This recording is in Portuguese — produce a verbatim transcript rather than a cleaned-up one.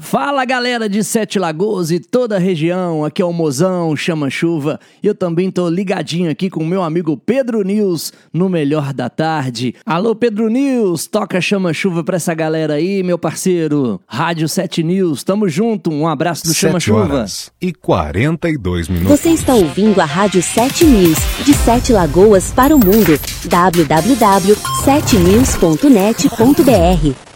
Fala galera de Sete Lagoas e toda a região, aqui é o Mozão, Chama Chuva, e eu também tô ligadinho aqui com o meu amigo Pedro News no Melhor da Tarde. Alô Pedro News, toca Chama Chuva pra essa galera aí, meu parceiro. Rádio Sete News, tamo junto, um abraço do Chama Chuva. E quarenta e dois minutos. Você está ouvindo a Rádio Sete News, de Sete Lagoas para o mundo, w w w ponto sete news ponto net ponto b r.